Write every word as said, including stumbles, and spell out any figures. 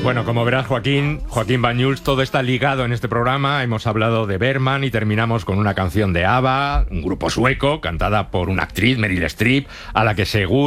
Bueno, como verás, Joaquín, Joaquín Banyuls, todo está ligado en este programa. Hemos hablado de Bergman y terminamos con una canción de ABBA, un grupo sueco, cantada por una actriz, Meryl Streep, a la que seguro